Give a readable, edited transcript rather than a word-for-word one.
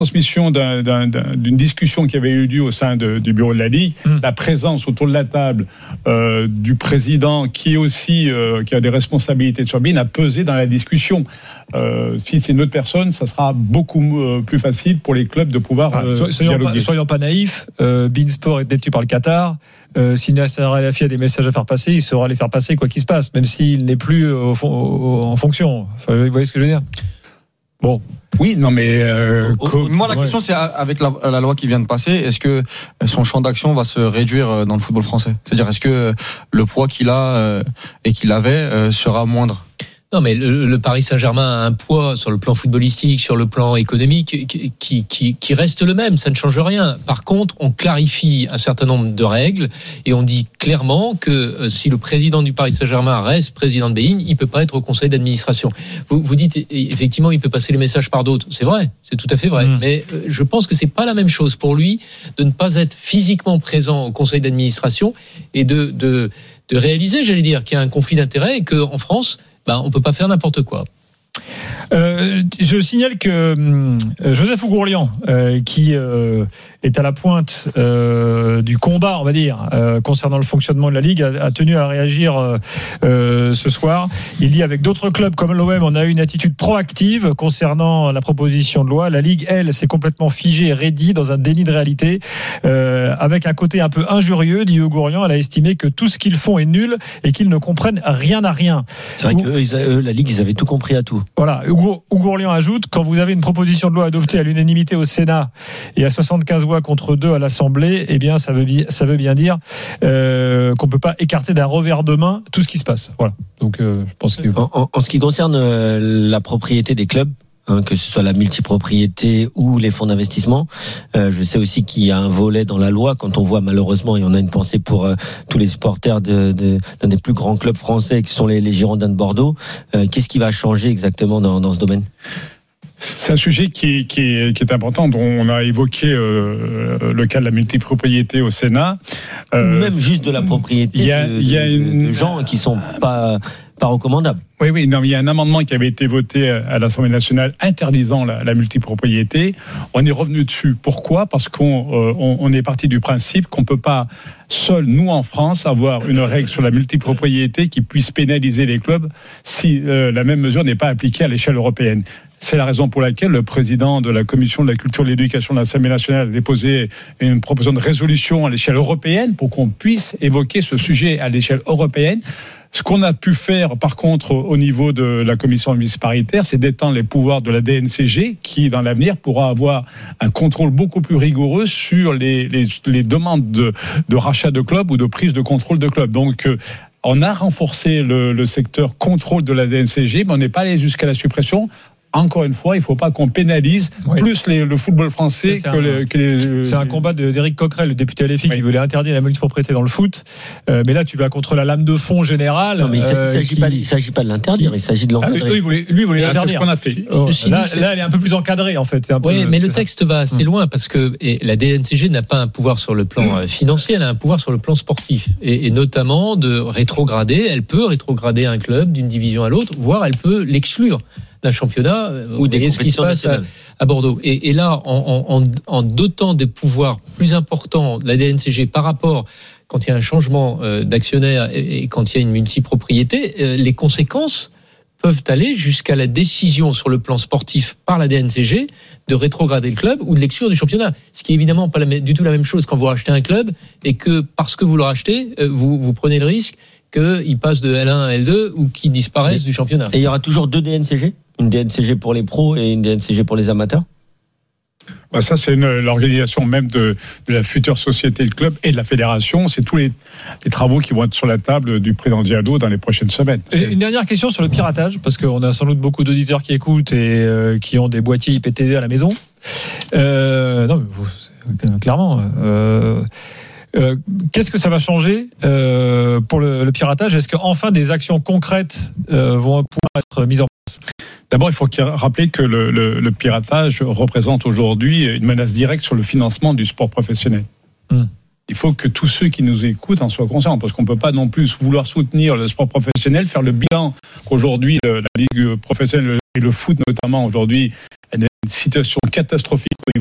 transmission d'une discussion qui avait eu lieu au sein du bureau de la Ligue, la présence autour de la table du président qui est aussi qui a des responsabilités sur BeIN a pesé dans la discussion. Si c'est une autre personne, ça sera beaucoup plus facile pour les clubs de pouvoir dialoguer. Soyons pas naïfs, BeIN Sport est détenu par le Qatar. Si Nasser El-Khelaifi a des messages à faire passer, il saura les faire passer quoi qu'il se passe, même s'il n'est plus en fonction. Enfin, vous voyez ce que je veux dire ? Bon. Oui, non mais moi la question c'est avec la loi qui vient de passer, est-ce que son champ d'action va se réduire dans le football français ? C'est-à-dire est-ce que le poids qu'il a et qu'il avait sera moindre ? Non, mais le Paris Saint-Germain a un poids sur le plan footballistique, sur le plan économique, qui reste le même. Ça ne change rien. Par contre, on clarifie un certain nombre de règles et on dit clairement que si le président du Paris Saint-Germain reste président de BeIN, il peut pas être au conseil d'administration. Vous dites effectivement, il peut passer les messages par d'autres. C'est vrai, c'est tout à fait vrai. Mais je pense que c'est pas la même chose pour lui de ne pas être physiquement présent au conseil d'administration et de réaliser, j'allais dire, qu'il y a un conflit d'intérêts et qu'en France, on peut pas faire n'importe quoi. Je signale que Joseph Ougourlian, qui est à la pointe du combat, on va dire, concernant le fonctionnement de la Ligue, a tenu à réagir ce soir. Il dit avec d'autres clubs comme l'OM, on a eu une attitude proactive concernant la proposition de loi. La Ligue, elle, s'est complètement figée et raidie dans un déni de réalité, avec un côté un peu injurieux, dit Ougourlian. Elle a estimé que tout ce qu'ils font est nul et qu'ils ne comprennent rien à rien. C'est vrai que la Ligue, ils avaient tout compris à tout. Voilà. Ougourlian ajoute, quand vous avez une proposition de loi adoptée à l'unanimité au Sénat et à 75 voix contre 2 à l'Assemblée, eh bien, ça veut bien dire qu'on peut pas écarter d'un revers de main tout ce qui se passe. Voilà. Donc, je pense que... En ce qui concerne la propriété des clubs, que ce soit la multipropriété ou les fonds d'investissement. Je sais aussi qu'il y a un volet dans la loi, quand on voit malheureusement, et on a une pensée pour tous les supporters d'un des plus grands clubs français qui sont les Girondins de Bordeaux. Qu'est-ce qui va changer exactement dans ce domaine ? C'est un sujet qui est important, dont on a évoqué le cas de la multipropriété au Sénat. Ou même juste de la propriété de gens qui sont pas recommandables. Oui, non, il y a un amendement qui avait été voté à l'Assemblée nationale interdisant la multipropriété. On est revenu dessus. Pourquoi ? Parce qu'on est parti du principe qu'on ne peut pas, seul, nous en France, avoir une règle sur la multipropriété qui puisse pénaliser les clubs si la même mesure n'est pas appliquée à l'échelle européenne. C'est la raison pour laquelle le président de la Commission de la Culture et de l'Éducation de l'Assemblée nationale a déposé une proposition de résolution à l'échelle européenne pour qu'on puisse évoquer ce sujet à l'échelle européenne. Ce qu'on a pu faire, par contre, au niveau de la commission mixte paritaire, c'est d'étendre les pouvoirs de la DNCG, qui, dans l'avenir, pourra avoir un contrôle beaucoup plus rigoureux sur les demandes de rachat de clubs ou de prise de contrôle de clubs. Donc, on a renforcé le secteur contrôle de la DNCG, mais on n'est pas allé jusqu'à la suppression. Encore une fois, il ne faut pas qu'on pénalise plus le football français C'est un combat d'Éric Coquerel, le député LFI, qui voulait interdire la multipropriété dans le foot. Mais là, tu vas contre la lame de fond générale. Non, mais il ne s'agit pas de l'interdire, il s'agit de l'encadrer. Lui, il voulait l'interdire. C'est ce qu'on a fait. Là, elle est un peu plus encadrée, en fait. Oui, mais le texte va assez loin, parce que la DNCG n'a pas un pouvoir sur le plan financier, elle a un pouvoir sur le plan sportif. Et notamment de rétrograder. Elle peut rétrograder un club d'une division à l'autre, voire elle peut l'exclure d'un championnat ou des compétitions nationales à Bordeaux. Et là, en dotant des pouvoirs plus importants de la DNCG par rapport, quand il y a un changement d'actionnaire et quand il y a une multipropriété, les conséquences peuvent aller jusqu'à la décision sur le plan sportif par la DNCG de rétrograder le club ou de l'exclure du championnat. Ce qui est évidemment pas du tout la même chose quand vous rachetez un club et que parce que vous le rachetez, vous prenez le risque qu'il passe de L1 à L2 ou qu'il disparaisse du championnat. Et il y aura toujours 2 DNCG ? Une DNCG pour les pros et une DNCG pour les amateurs ? Ça, c'est l'organisation même de la future société, le club et de la fédération. C'est tous les travaux qui vont être sur la table du président Diallo dans les prochaines semaines. Et une dernière question sur le piratage, parce qu'on a sans doute beaucoup d'auditeurs qui écoutent et qui ont des boîtiers IPTV à la maison. Non, mais clairement... qu'est-ce que ça va changer pour le piratage ? Est-ce qu'enfin des actions concrètes vont pouvoir être mises en place ? D'abord, il faut rappeler que le piratage représente aujourd'hui une menace directe sur le financement du sport professionnel. Il faut que tous ceux qui nous écoutent en soient conscients, parce qu'on ne peut pas non plus vouloir soutenir le sport professionnel, faire le bilan qu'aujourd'hui la Ligue professionnelle et le foot notamment aujourd'hui situation catastrophique au niveau